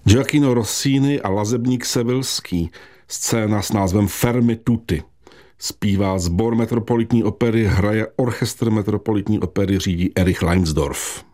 Gioacchino Rossini a lazebník Sevilský. Scéna s názvem Fermi tutti. Zpívá sbor Metropolitní opery, hraje orchestr Metropolitní opery, řídí Erich Leinsdorf.